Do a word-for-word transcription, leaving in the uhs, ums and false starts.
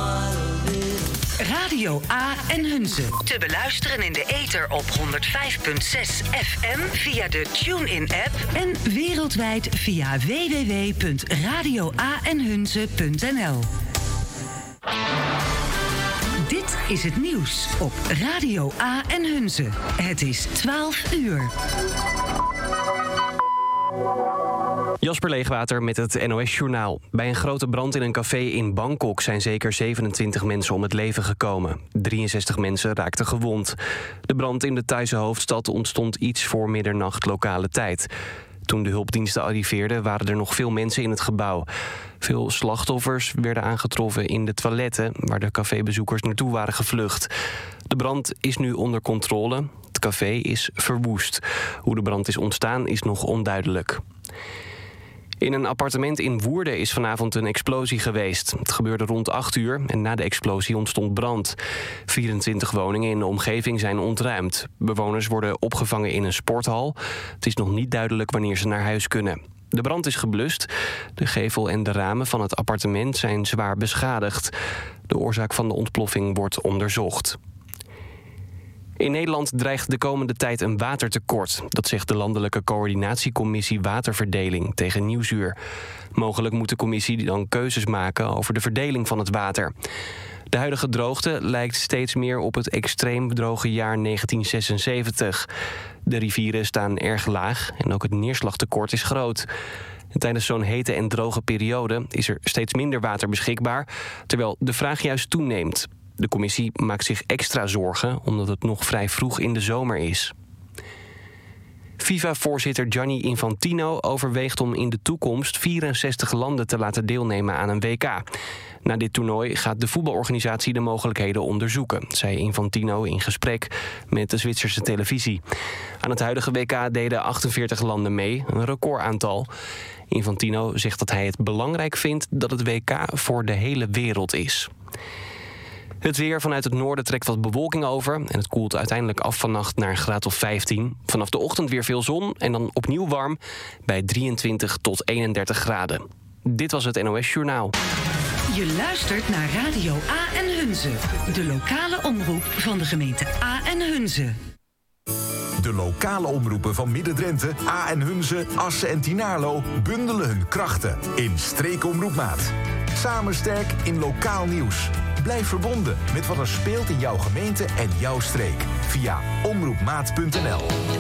Radio A en Hunze. Te beluisteren in de ether op honderd vijf komma zes F M via de TuneIn-app en wereldwijd via w w w punt radio a en hunze punt n l. Dit is het nieuws op Radio A en Hunze. Het is twaalf uur. Jasper Leegwater met het N O S-journaal. Bij een grote brand in een café in Bangkok zijn zeker zevenentwintig mensen om het leven gekomen. drieënzestig mensen raakten gewond. De brand in de Thaise hoofdstad ontstond iets voor middernacht lokale tijd. Toen de hulpdiensten arriveerden waren er nog veel mensen in het gebouw. Veel slachtoffers werden aangetroffen in de toiletten waar de cafébezoekers naartoe waren gevlucht. De brand is nu onder controle. Het café is verwoest. Hoe de brand is ontstaan is nog onduidelijk. In een appartement in Woerden is vanavond een explosie geweest. Het gebeurde rond acht uur en na de explosie ontstond brand. vierentwintig woningen in de omgeving zijn ontruimd. Bewoners worden opgevangen in een sporthal. Het is nog niet duidelijk wanneer ze naar huis kunnen. De brand is geblust. De gevel en de ramen van het appartement zijn zwaar beschadigd. De oorzaak van de ontploffing wordt onderzocht. In Nederland dreigt de komende tijd een watertekort. Dat zegt de Landelijke Coördinatiecommissie Waterverdeling tegen Nieuwsuur. Mogelijk moet de commissie dan keuzes maken over de verdeling van het water. De huidige droogte lijkt steeds meer op het extreem droge jaar negentien zesenzeventig. De rivieren staan erg laag en ook het neerslagtekort is groot. En tijdens zo'n hete en droge periode is er steeds minder water beschikbaar, terwijl de vraag juist toeneemt. De commissie maakt zich extra zorgen omdat het nog vrij vroeg in de zomer is. FIFA-voorzitter Gianni Infantino overweegt om in de toekomst vierenzestig landen te laten deelnemen aan een W K. Na dit toernooi gaat de voetbalorganisatie de mogelijkheden onderzoeken, zei Infantino in gesprek met de Zwitserse televisie. Aan het huidige W K deden achtenveertig landen mee, een recordaantal. Infantino zegt dat hij het belangrijk vindt dat het W K voor de hele wereld is. Het weer vanuit het noorden trekt wat bewolking over en het koelt uiteindelijk af vannacht naar een graad of vijftien. Vanaf de ochtend weer veel zon en dan opnieuw warm bij drieëntwintig tot eenendertig graden. Dit was het N O S-journaal. Je luistert naar Radio A en Hunze, de lokale omroep van de gemeente A en Hunze. De lokale omroepen van Midden-Drenthe, A en Hunze, Assen en Tynaarlo bundelen hun krachten in Streekomroepmaat. Samen sterk in lokaal nieuws. Blijf verbonden met wat er speelt in jouw gemeente en jouw streek via omroepmaat punt n l.